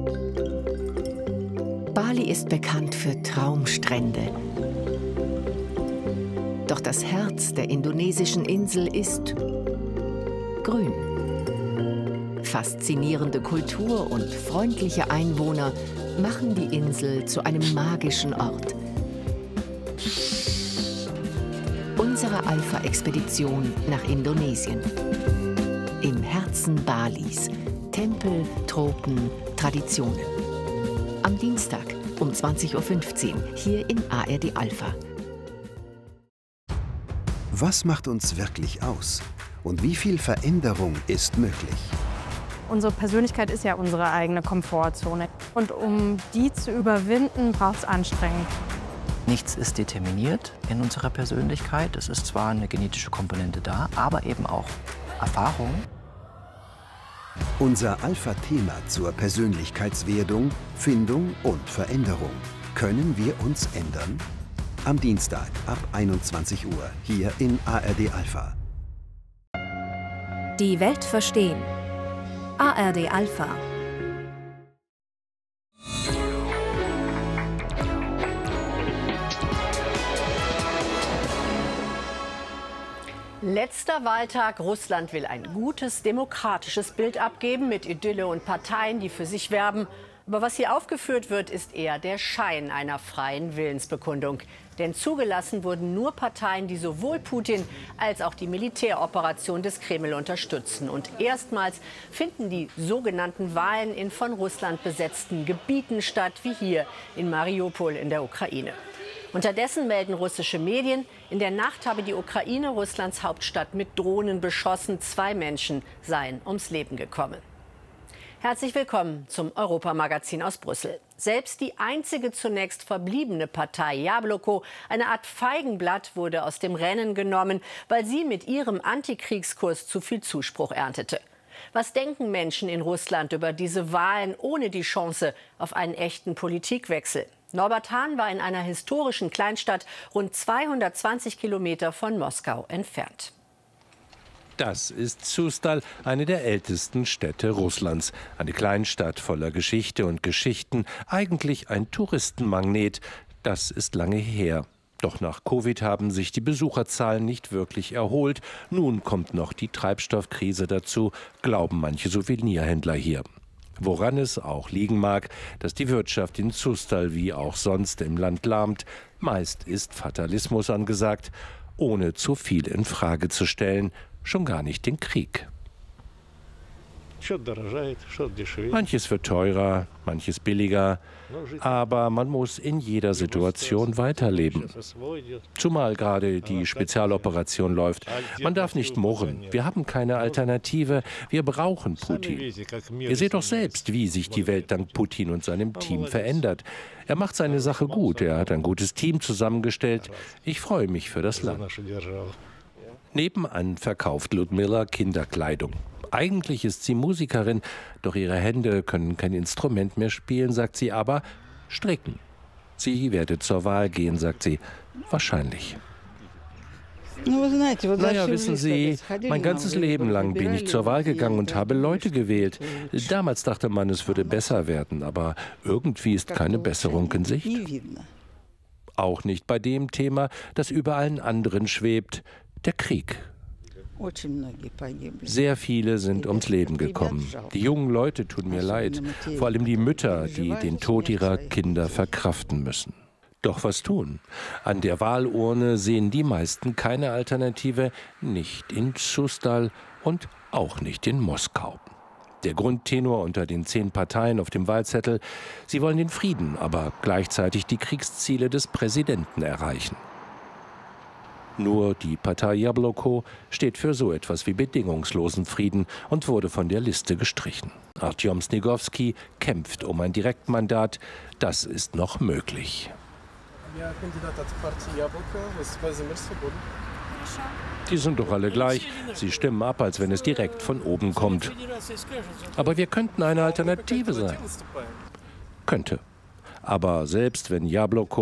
Bali ist bekannt für Traumstrände. Doch das Herz der indonesischen Insel ist grün. Faszinierende Kultur und freundliche Einwohner machen die Insel zu einem magischen Ort. Unsere Alpha-Expedition nach Indonesien. Im Herzen Balis. Tempel, Tropen, Traditionen. Am Dienstag um 20:15 Uhr hier in ARD Alpha. Was macht uns wirklich aus? Und wie viel Veränderung ist möglich? Unsere Persönlichkeit ist ja unsere eigene Komfortzone. Und um die zu überwinden, braucht es Anstrengung. Nichts ist determiniert in unserer Persönlichkeit. Es ist zwar eine genetische Komponente da, aber eben auch Erfahrung. Unser Alpha-Thema zur Persönlichkeitswerdung, Findung und Veränderung. Können wir uns ändern? Am Dienstag ab 21 Uhr hier in ARD Alpha. Die Welt verstehen. ARD Alpha. Letzter Wahltag. Russland will ein gutes, demokratisches Bild abgeben mit Idylle und Parteien, die für sich werben. Aber was hier aufgeführt wird, ist eher der Schein einer freien Willensbekundung. Denn zugelassen wurden nur Parteien, die sowohl Putin als auch die Militäroperation des Kreml unterstützen. Und erstmals finden die sogenannten Wahlen in von Russland besetzten Gebieten statt, wie hier in Mariupol in der Ukraine. Unterdessen melden russische Medien, in der Nacht habe die Ukraine Russlands Hauptstadt mit Drohnen beschossen. 2 Menschen seien ums Leben gekommen. Herzlich willkommen zum Europamagazin aus Brüssel. Selbst die einzige zunächst verbliebene Partei Jabloko, eine Art Feigenblatt, wurde aus dem Rennen genommen, weil sie mit ihrem Antikriegskurs zu viel Zuspruch erntete. Was denken Menschen in Russland über diese Wahlen ohne die Chance auf einen echten Politikwechsel? Norbert Hahn war in einer historischen Kleinstadt rund 220 Kilometer von Moskau entfernt. Das ist Sustal, eine der ältesten Städte Russlands. Eine Kleinstadt voller Geschichte und Geschichten, eigentlich ein Touristenmagnet. Das ist lange her. Doch nach Covid haben sich die Besucherzahlen nicht wirklich erholt. Nun kommt noch die Treibstoffkrise dazu, glauben manche Souvenirhändler hier. Woran es auch liegen mag, dass die Wirtschaft in Sustal wie auch sonst im Land lahmt. Meist ist Fatalismus angesagt, ohne zu viel in Frage zu stellen. Schon gar nicht den Krieg. Manches wird teurer, manches billiger, aber man muss in jeder Situation weiterleben. Zumal gerade die Spezialoperation läuft. Man darf nicht murren. Wir haben keine Alternative. Wir brauchen Putin. Ihr seht doch selbst, wie sich die Welt dank Putin und seinem Team verändert. Er macht seine Sache gut. Er hat ein gutes Team zusammengestellt. Ich freue mich für das Land. Nebenan verkauft Ludmilla Kinderkleidung. Eigentlich ist sie Musikerin, doch ihre Hände können kein Instrument mehr spielen, sagt sie, aber stricken. Sie werde zur Wahl gehen, sagt sie. Wahrscheinlich. Naja, wissen Sie, mein ganzes Leben lang bin ich zur Wahl gegangen und habe Leute gewählt. Damals dachte man, es würde besser werden, aber irgendwie ist keine Besserung in Sicht. Auch nicht bei dem Thema, das über allen anderen schwebt, der Krieg. Sehr viele sind ums Leben gekommen. Die jungen Leute tun mir leid, vor allem die Mütter, die den Tod ihrer Kinder verkraften müssen. Doch was tun? An der Wahlurne sehen die meisten keine Alternative, nicht in Sustal und auch nicht in Moskau. Der Grundtenor unter den 10 Parteien auf dem Wahlzettel: Sie wollen den Frieden, aber gleichzeitig die Kriegsziele des Präsidenten erreichen. Nur die Partei Jabloko steht für so etwas wie bedingungslosen Frieden und wurde von der Liste gestrichen. Artjom Snegowski kämpft um ein Direktmandat. Das ist noch möglich. Die sind doch alle gleich. Sie stimmen ab, als wenn es direkt von oben kommt. Aber wir könnten eine Alternative sein. Könnte. Aber selbst wenn Jabloko